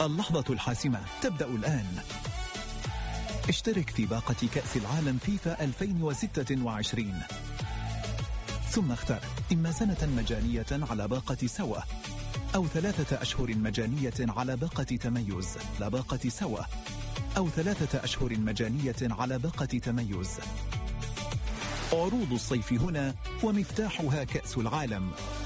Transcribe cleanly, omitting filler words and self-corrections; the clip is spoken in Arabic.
اللحظة الحاسمة تبدأ الآن. اشترك في باقة كأس العالم فيفا 2026 ثم اختر إما سنة مجانية على باقة سوا أو 3 أشهر مجانية على باقة تميز لا باقة سوا أو 3 أشهر مجانية على باقة تميز. عروض الصيف هنا ومفتاحها كأس العالم.